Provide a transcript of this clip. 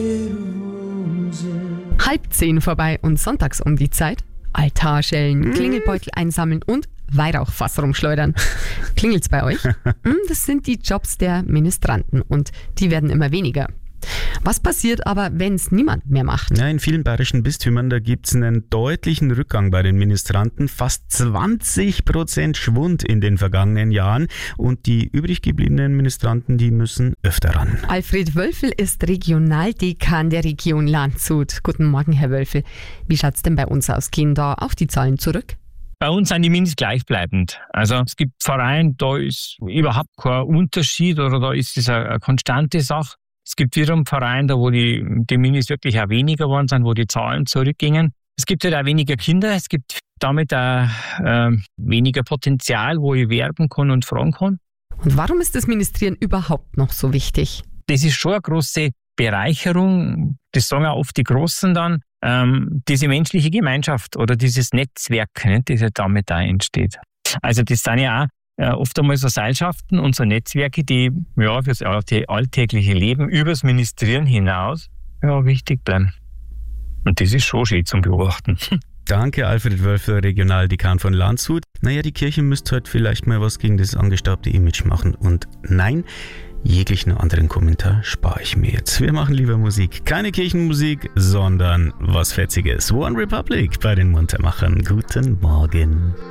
9:30 vorbei und sonntags um die Zeit. Altarschellen, Klingelbeutel einsammeln und Weihrauchfass rumschleudern. Klingelt's bei euch? Das sind die Jobs der Ministranten und die werden immer weniger. Was passiert aber, wenn es niemand mehr macht? Ja, in vielen bayerischen Bistümern, da gibt es einen deutlichen Rückgang bei den Ministranten. Fast 20% Schwund in den vergangenen Jahren. Und die übrig gebliebenen Ministranten, die müssen öfter ran. Alfred Wölfel ist Regionaldekan der Region Landshut. Guten Morgen, Herr Wölfel. Wie schaut's denn bei uns aus? Gehen da auch die Zahlen zurück? Bei uns sind die Minis gleichbleibend. Also es gibt Vereine, da ist überhaupt kein Unterschied oder da ist es eine konstante Sache. Es gibt wiederum Vereine, da wo die Minis wirklich auch weniger geworden sind, wo die Zahlen zurückgingen. Es gibt halt auch weniger Kinder, es gibt damit auch weniger Potenzial, wo ich werben kann und fragen kann. Und warum ist das Ministrieren überhaupt noch so wichtig? Das ist schon eine große Bereicherung, das sagen auch oft die Großen dann, diese menschliche Gemeinschaft oder dieses Netzwerk, ne, das halt damit auch entsteht. Also das sind ja auch oft einmal so Seilschaften und so Netzwerke, die ja fürs alltägliche Leben übers Ministrieren hinaus wichtig bleiben. Und das ist schon schön zum Beobachten. Danke, Alfred Wölfel, Regionaldekan von Landshut. Naja, die Kirche müsste heute vielleicht mal was gegen das angestaubte Image machen. Und nein, jeglichen anderen Kommentar spare ich mir jetzt. Wir machen lieber Musik. Keine Kirchenmusik, sondern was Fetziges. One Republic bei den Muntermachern. Guten Morgen.